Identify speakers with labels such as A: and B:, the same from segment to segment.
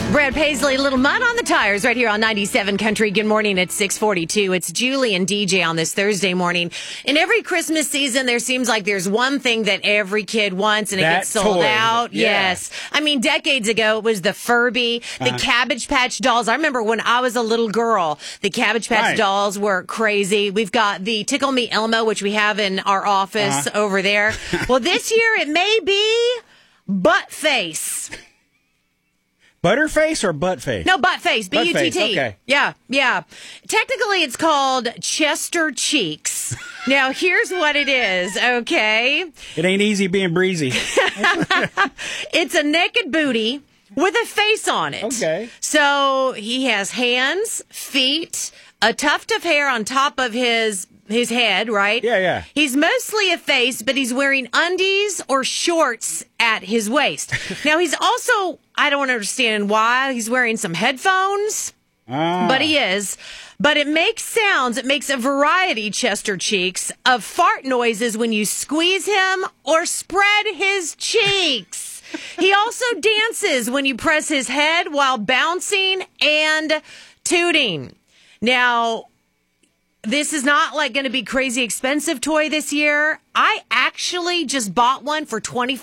A: Brad Paisley, Little Mud on the Tires right here on 97 Country. Good morning at 6:42. It's Julie and DJ on this Thursday morning. In every Christmas season, there seems like there's one thing that every kid wants and it gets sold out. Yeah. Yes. I mean, decades ago, it was the Furby, the Cabbage Patch dolls. I remember when I was a little girl, the Cabbage Patch dolls were crazy. We've got the Tickle Me Elmo, which we have in our office over there. Well, this year it may be Butt Face.
B: Butterface or Buttface?
A: No, Buttface. B-U-T-T.
B: Okay.
A: Yeah. Technically, it's called Chester Cheeks. Now, here's what it is, okay?
B: It ain't easy being breezy.
A: It's a naked booty with a face on it.
B: Okay.
A: So he has hands, feet, a tuft of hair on top of his head, right?
B: Yeah.
A: He's mostly a face, but he's wearing undies or shorts at his waist. Now, he's also, I don't understand why, he's wearing some headphones, but he is. But it makes sounds, it makes a variety, Chester Cheeks, of fart noises when you squeeze him or spread his cheeks. He also dances when you press his head while bouncing and tooting. Now, this is not like going to be crazy expensive toy this year. I actually just bought one for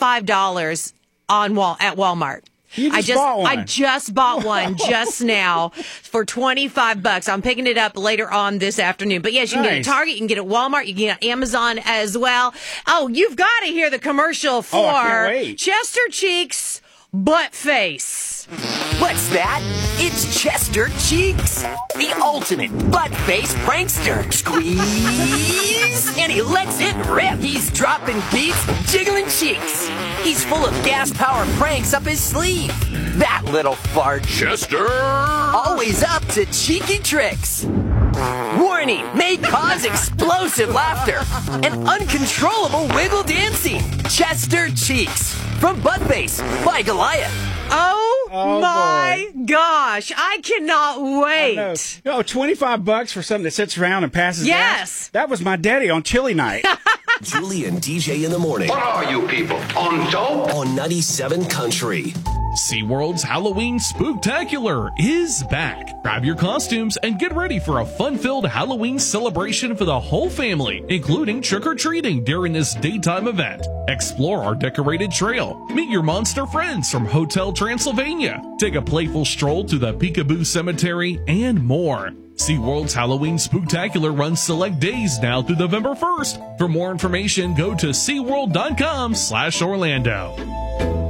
A: $25 at Walmart.
B: I
A: just bought one just now for $25. I'm picking it up later on this afternoon. But yes, you can get it at Target, you can get it at Walmart, you can get it at Amazon as well. Oh, you've got to hear the commercial for Chester Cheeks Butt Face.
C: What's that? It's Chester Cheeks, the ultimate butt-face prankster. Squeeze, and he lets it rip. He's dropping beats, jiggling cheeks. He's full of gas-powered pranks up his sleeve. That little fart.
D: Chester!
C: Always up to cheeky tricks. Warning, may cause explosive laughter and uncontrollable wiggle dancing. Chester Cheeks from Buttface by Goliath.
A: Oh my gosh, I cannot wait.
B: No, $25 for something that sits around and passes gas? That was my daddy on chili night.
E: Julie and DJ in the morning.
D: What are you people, on dope?
E: On 97 Country.
F: SeaWorld's Halloween Spooktacular is back. Grab your costumes and get ready for a fun-filled Halloween celebration for the whole family, including trick-or-treating during this daytime event. Explore our decorated trail, meet your monster friends from Hotel Transylvania, take a playful stroll to the Peekaboo Cemetery, and more. SeaWorld's Halloween Spooktacular runs select days now through November 1st. For more information, go to SeaWorld.com/Orlando.